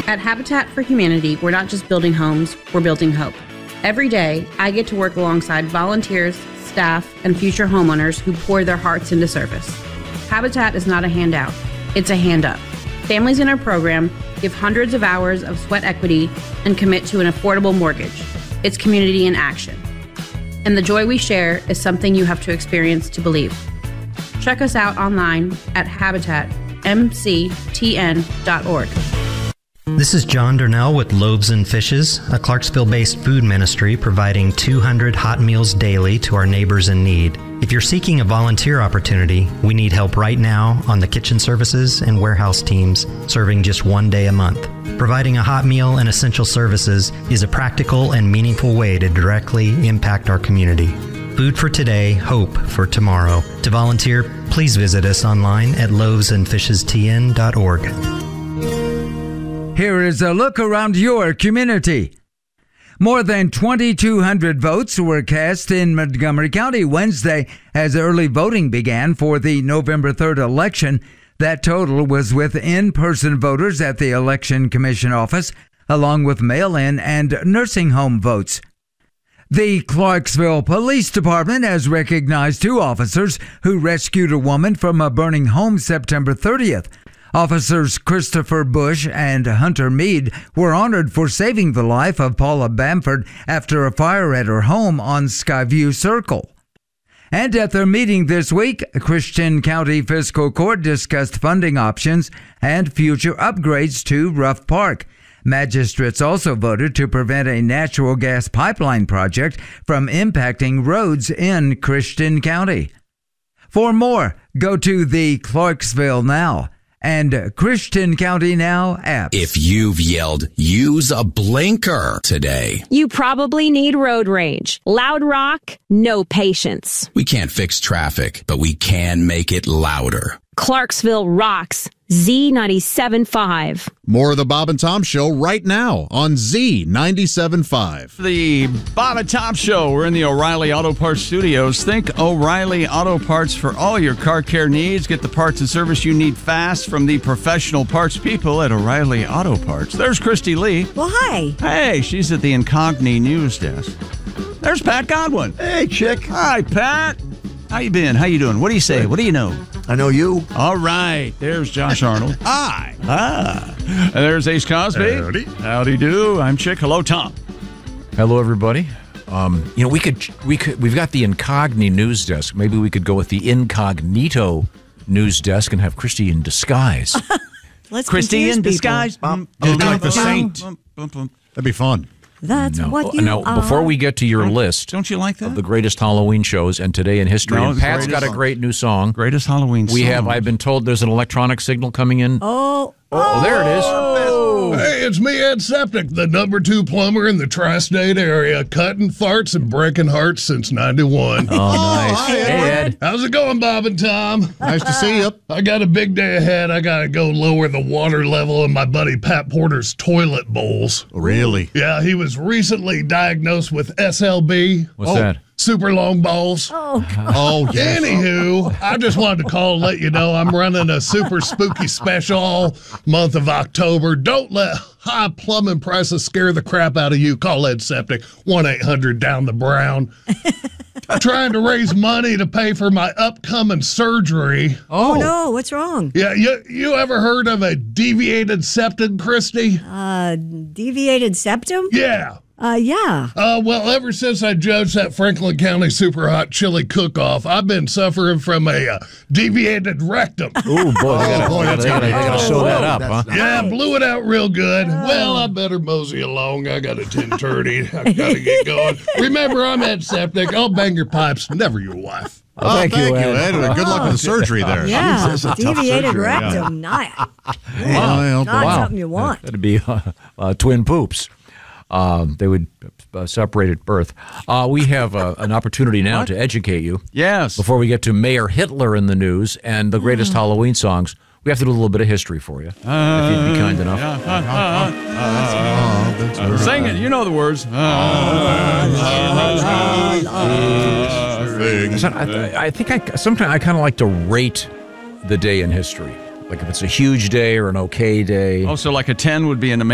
At Habitat for Humanity, we're not just building homes, we're building hope. Every day, I get to work alongside volunteers, staff, and future homeowners who pour their hearts into service. Habitat is not a handout, it's a hand up. Families in our program give hundreds of hours of sweat equity and commit to an affordable mortgage. It's community in action. And the joy we share is something you have to experience to believe. Check us out online at habitatmctn.org. This is John Durnell with Loaves and Fishes, a Clarksville-based food ministry providing 200 hot meals daily to our neighbors in need. If you're seeking a volunteer opportunity, we need help right now on the kitchen services and warehouse teams, serving just one day a month. Providing a hot meal and essential services is a practical and meaningful way to directly impact our community. Food for today, hope for tomorrow. To volunteer, please visit us online at loavesandfishestn.org. Here is a look around your community. More than 2,200 votes were cast in Montgomery County Wednesday as early voting began for the November 3rd election. That total was with in-person voters at the Election Commission office, along with mail-in and nursing home votes. The Clarksville Police Department has recognized 2 officers who rescued a woman from a burning home September 30th. Officers Christopher Bush and Hunter Mead were honored for saving the life of Paula Bamford after a fire at her home on Skyview Circle. And at their meeting this week, Christian County Fiscal Court discussed funding options and future upgrades to Ruff Park. Magistrates also voted to prevent a natural gas pipeline project from impacting roads in Christian County. For more, go to the Clarksville Now and Christian County Now apps. If you've yelled, use a blinker today, you probably need road rage. Loud rock, no patience. We can't fix traffic, but we can make it louder. Clarksville rocks. Z97.5. More of the Bob and Tom Show right now on Z97.5. The Bob and Tom Show. We're in the O'Reilly Auto Parts studios. Think O'Reilly Auto Parts for all your car care needs. Get the parts and service you need fast from the professional parts people at O'Reilly Auto Parts. There's Christy Lee. Well, hi. Hey, she's at the Incogni News Desk. There's Pat Godwin. Hey, chick. Hi, Pat. How you been? How you doing? What do you say? What do you know? I know you. All right. There's Josh Arnold. Hi. And there's Ace Cosby. Howdy. Howdy do. I'm Chick. Hello, Tom. Hello, everybody. We've got the Incogni News Desk. Maybe we could go with the Incognito News Desk and have Christy in disguise. Let's Christy in disguise. Like the saint. That'd be fun. That's what you are. Before we get to your list, don't you like that? Of the greatest Halloween shows and today in history, and Pat's got a great new song. Greatest Halloween song. I've been told there's an electronic signal coming in. Oh, there it is. Hey, it's me, Ed Septic, the number 2 plumber in the tri-state area, cutting farts and breaking hearts since 91. Oh, nice. Hi, Ed. How's it going, Bob and Tom? Nice to see you. I got a big day ahead. I got to go lower the water level in my buddy Pat Porter's toilet bowls. Really? Yeah, he was recently diagnosed with SLB. What's that? Super long balls. Oh, yes. Anywho, I just wanted to call and let you know I'm running a super spooky special all month of October. Don't let high plumbing prices scare the crap out of you. Call Ed Septic, 1-800-DOWN-THE-BROWN. Trying to raise money to pay for my upcoming surgery. Oh, no, what's wrong? Yeah, you ever heard of a deviated septum, Christy? Deviated septum? Yeah. Yeah. Well, ever since I judged that Franklin County Super Hot Chili Cook-Off, I've been suffering from a deviated rectum. Oh, boy. They gotta sew that up, huh? Yeah, blew it out real good. Well, I better mosey along. I got a 10:30. I gotta get going. Remember, I'm Ed Septic. I'll bang your pipes, never your wife. Thank you, Ed. Good luck with the surgery there. Yeah, deviated rectum. Not something you want. That'd be twin poops. They would separate at birth. We have an opportunity now to educate you. Yes. Before we get to Mayor Hitler in the news and the greatest Halloween songs, we have to do a little bit of history for you, if you'd be kind enough. Sing it. You know the words. I think sometimes I kind of like to rate the day in history. Like if it's a huge day or an okay day. Oh, so like a 10 would be an amazing